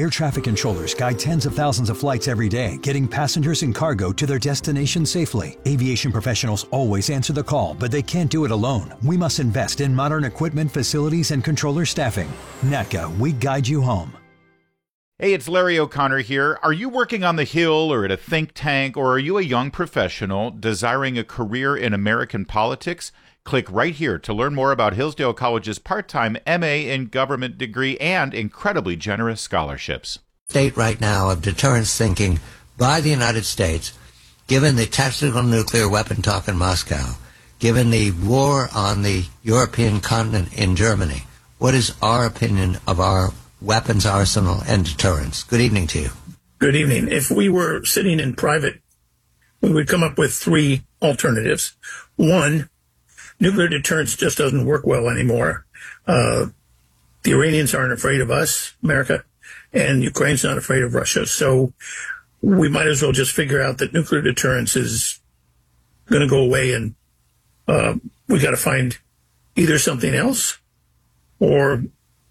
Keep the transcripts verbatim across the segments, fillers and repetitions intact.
Air traffic controllers guide tens of thousands of flights every day, getting passengers and cargo to their destination safely. Aviation professionals always answer the call, but they can't do it alone. We must invest in modern equipment, facilities, and controller staffing. N A T C A, we guide you home. Hey, it's Larry O'Connor here. Are you working on the Hill or at a think tank, or are you a young professional desiring a career in American politics? Click right here to learn more about Hillsdale College's part-time M A in government degree and incredibly generous scholarships. State right now of deterrence thinking by the United States, given the tactical nuclear weapon talk in Moscow, given the war on the European continent in Germany. What is our opinion of our weapons arsenal and deterrence? Good evening to you. Good evening. If we were sitting in private, we would come up with three alternatives. One, nuclear deterrence just doesn't work well anymore. Uh, the Iranians aren't afraid of us, America, and Ukraine's not afraid of Russia. So we might as well just figure out that nuclear deterrence is going to go away, and uh, we got to find either something else or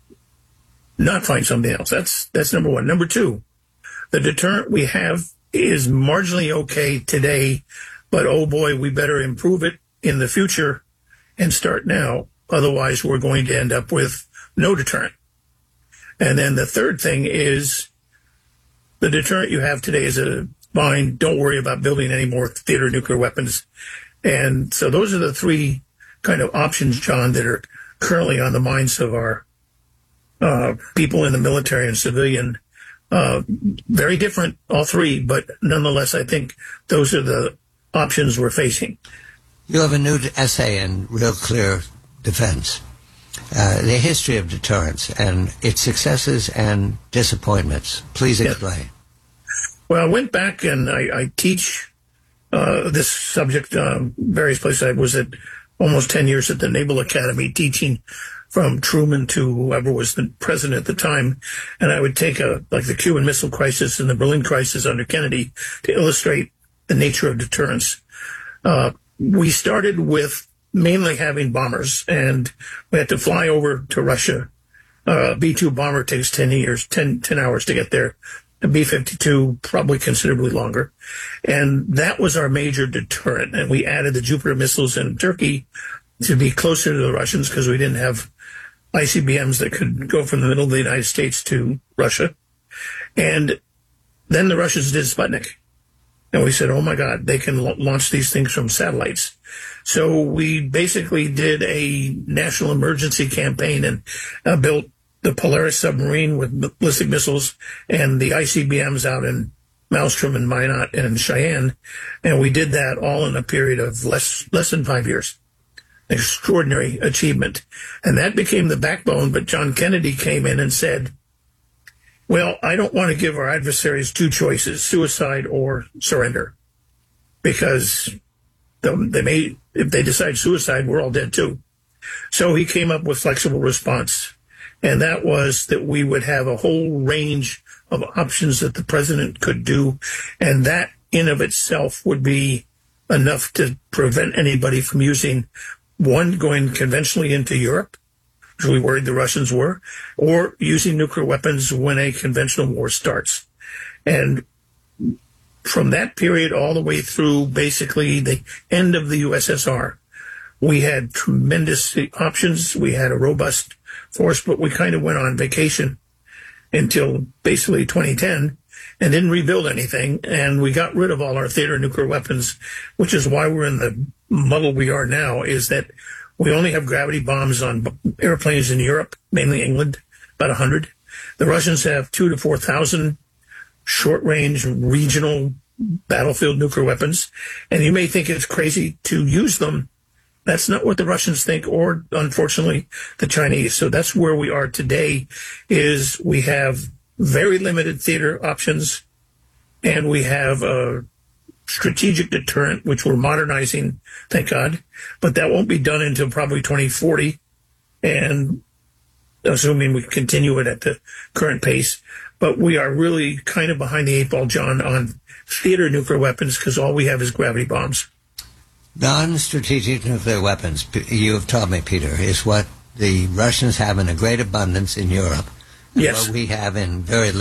not find something else. That's that's number one. Number two, the deterrent we have is marginally okay today, but oh boy, we better improve it in the future and start now. Otherwise, we're going to end up with no deterrent. And then the third thing is the deterrent you have today is a fine. Don't worry about building any more theater nuclear weapons. And so those are the three kind of options, John, that are currently on the minds of our uh, people in the military and civilian. Uh, very different, all three, but nonetheless, I think those are the options we're facing. You have a new essay in Real Clear Defense, uh, the history of deterrence and its successes and disappointments. Please explain. Yes. Well, I went back and I, I teach uh, this subject um, various places. I was at almost ten years at the Naval Academy teaching from Truman to whoever was the president at the time. And I would take a like the Cuban Missile Crisis and the Berlin Crisis under Kennedy to illustrate the nature of deterrence. Uh, we started with mainly having bombers, and we had to fly over to Russia. Uh, B two bomber takes ten years, ten, ten hours to get there. The B fifty-two, probably considerably longer. And that was our major deterrent. And we added the Jupiter missiles in Turkey to be closer to the Russians because we didn't have I C B Ms that could go from the middle of the United States to Russia. And then the Russians did Sputnik. And we said, oh, my God, they can l- launch these things from satellites. So we basically did a national emergency campaign and uh, built the Polaris submarine with ballistic missiles and the I C B Ms out in Maelstrom and Minot and Cheyenne. And we did that all in a period of less less than five years. Extraordinary achievement. And that became the backbone. But John Kennedy came in and said, well, I don't want to give our adversaries two choices, suicide or surrender, because they may, if they decide suicide, we're all dead too. So he came up with flexible response. And that was that we would have a whole range of options that the president could do. And that in of itself would be enough to prevent anybody from using, one, going conventionally into Europe, which we worried the Russians were, or using nuclear weapons when a conventional war starts. And from that period all the way through basically the end of the U S S R, we had tremendous options. We had a robust force, but we kind of went on vacation until basically twenty ten and didn't rebuild anything. And we got rid of all our theater nuclear weapons, which is why we're in the muddle we are now, is that we only have gravity bombs on airplanes in Europe, mainly England, about one hundred. The Russians have two to four thousand short-range regional battlefield nuclear weapons. And you may think it's crazy to use them. That's not what the Russians think, or unfortunately the Chinese. So that's where we are today, is we have very limited theater options, and we have a strategic deterrent, which we're modernizing, thank God. But that won't be done until probably twenty forty, and assuming we continue it at the current pace. But we are really kind of behind the eight ball, John, on theater nuclear weapons, because all we have is gravity bombs. Non-strategic nuclear weapons, you have taught me, Peter, is what the Russians have in a great abundance in Europe, and yes, what we have in very